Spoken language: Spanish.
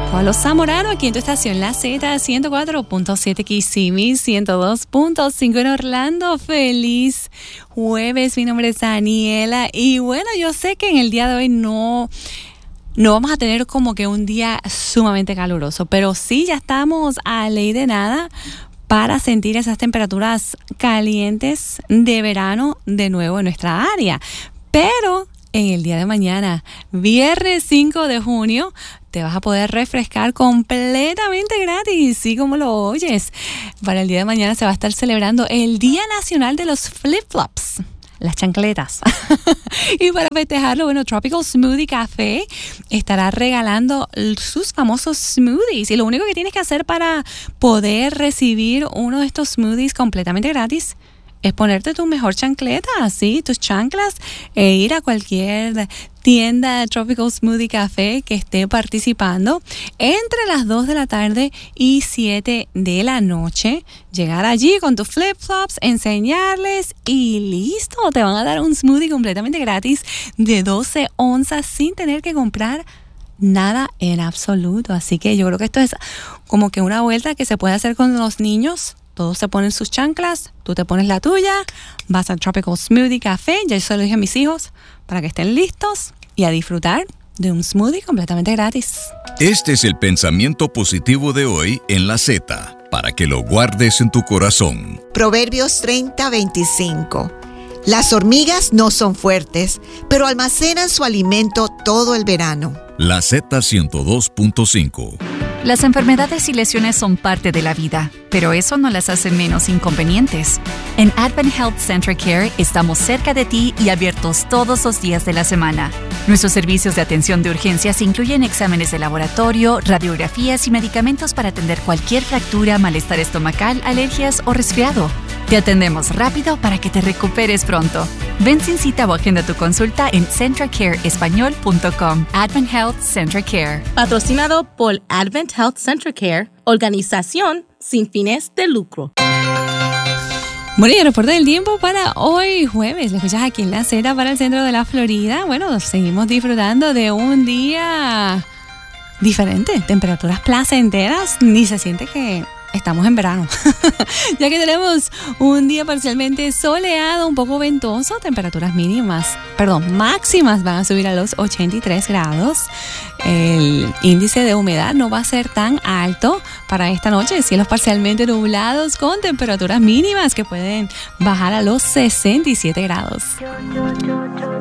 A los Zamorano, aquí en tu estación La Z, 104.7 Kissimmee, 102.5 en Orlando. Feliz jueves, mi nombre es Daniela. Y bueno, yo sé que en el día de hoy no vamos a tener como que un día sumamente caluroso, pero sí ya estamos a ley de nada para sentir esas temperaturas calientes de verano de nuevo en nuestra área. Pero en el día de mañana, viernes 5 de junio, te vas a poder refrescar completamente gratis, sí, como lo oyes. Para el día de mañana se va a estar celebrando el Día Nacional de los Flip-Flops, las chancletas. Y para festejarlo, bueno, Tropical Smoothie Café estará regalando sus famosos smoothies. Y lo único que tienes que hacer para poder recibir uno de estos smoothies completamente gratis es ponerte tu mejor chancleta, ¿sí? Tus chanclas, e ir a cualquier tienda de Tropical Smoothie Café que esté participando entre las 2 de la tarde y 7 de la noche. Llegar allí con tus flip-flops, enseñarles y listo. Te van a dar un smoothie completamente gratis de 12 onzas sin tener que comprar nada en absoluto. Así que yo creo que esto es como que una vuelta que se puede hacer con los niños. Todos se ponen sus chanclas, tú te pones la tuya, vas al Tropical Smoothie Café, ya yo se lo dije a mis hijos, para que estén listos y a disfrutar de un smoothie completamente gratis. Este es el pensamiento positivo de hoy en La Z, para que lo guardes en tu corazón. Proverbios 30:25. Las hormigas no son fuertes, pero almacenan su alimento todo el verano. La Z 102.5. Las enfermedades y lesiones son parte de la vida, pero eso no las hace menos inconvenientes. En Advent Health Central Care estamos cerca de ti y abiertos todos los días de la semana. Nuestros servicios de atención de urgencias incluyen exámenes de laboratorio, radiografías y medicamentos para atender cualquier fractura, malestar estomacal, alergias o resfriado. Te atendemos rápido para que te recuperes pronto. Ven sin cita o agenda tu consulta en centralcareespañol.com. Advent Health Central Care. Patrocinado por Advent Health Central Care, organización sin fines de lucro. Bueno, y el reporte del tiempo para hoy jueves. Lo escuchas aquí en La Z para el centro de la Florida. Bueno, seguimos disfrutando de un día diferente. Temperaturas placenteras. Ni se siente que estamos en verano, ya que tenemos un día parcialmente soleado, un poco ventoso. Temperaturas máximas van a subir a los 83 grados. El índice de humedad no va a ser tan alto para esta noche. Cielos parcialmente nublados con temperaturas mínimas que pueden bajar a los 67 grados.